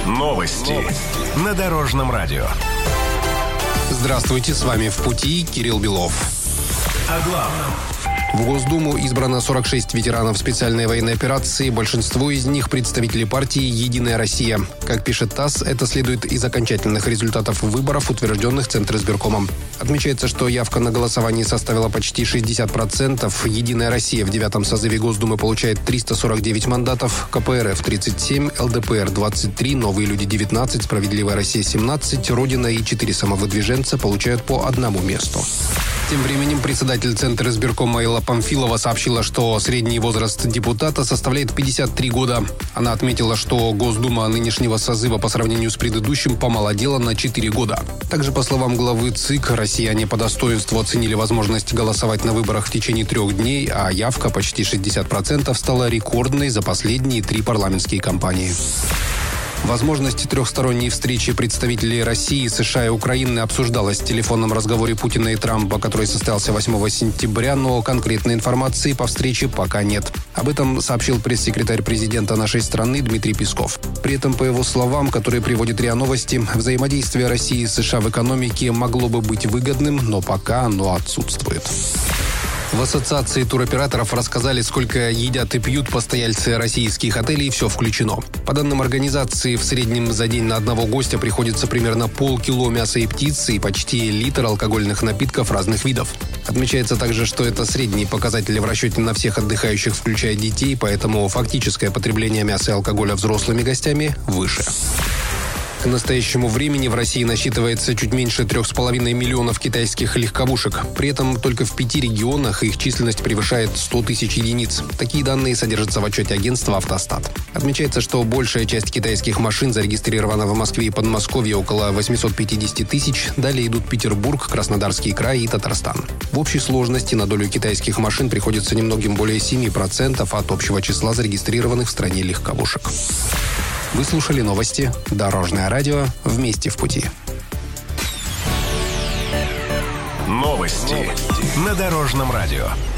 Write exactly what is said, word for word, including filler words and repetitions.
Новости на Дорожном радио. Здравствуйте, с вами «В пути» Кирилл Белов. О главном. В Госдуму избрано сорок шесть ветеранов специальной военной операции. Большинство из них – представители партии «Единая Россия». Как пишет ТАСС, это следует из окончательных результатов выборов, утвержденных Центризбиркомом. Отмечается, что явка на голосование составила почти шестьдесят процентов. «Единая Россия» в девятом созыве Госдумы получает триста сорок девять мандатов, ка пэ эр эф – тридцать семь, эл дэ пэ эр – двадцать три, «Новые люди» – девятнадцать, «Справедливая Россия» – семнадцать, «Родина» и четыре самовыдвиженца получают по одному месту. Тем временем председатель Центризбиркома Элла Памфилова сообщила, что средний возраст депутата составляет пятьдесят три года. Она отметила, что Госдума нынешнего созыва по сравнению с предыдущим помолодела на четыре года. Также, по словам главы ЦИК, россияне по достоинству оценили возможность голосовать на выборах в течение трех дней, а явка почти шестьдесят процентов стала рекордной за последние три парламентские кампании. Возможность трехсторонней встречи представителей России, США и Украины обсуждалась в телефонном разговоре Путина и Трампа, который состоялся восьмого сентября, но конкретной информации по встрече пока нет. Об этом сообщил пресс-секретарь президента нашей страны Дмитрий Песков. При этом, по его словам, которые приводит РИА Новости, взаимодействие России и США в экономике могло бы быть выгодным, но пока оно отсутствует. В ассоциации туроператоров рассказали, сколько едят и пьют постояльцы российских отелей, все включено. По данным организации, в среднем за день на одного гостя приходится примерно полкило мяса и птицы и почти литр алкогольных напитков разных видов. Отмечается также, что это средние показатели в расчете на всех отдыхающих, включая детей, поэтому фактическое потребление мяса и алкоголя взрослыми гостями выше. К настоящему времени в России насчитывается чуть меньше трех с половиной миллионов китайских легковушек. При этом только в пяти регионах их численность превышает сто тысяч единиц. Такие данные содержатся в отчете агентства «Автостат». Отмечается, что большая часть китайских машин зарегистрирована в Москве и Подмосковье, около восемьсот пятьдесят тысяч. Далее идут Петербург, Краснодарский край и Татарстан. В общей сложности на долю китайских машин приходится немногим более семи процентов от общего числа зарегистрированных в стране легковушек. Вы слушали новости «Дорожное радио». Вместе в пути. Новости на Дорожном радио.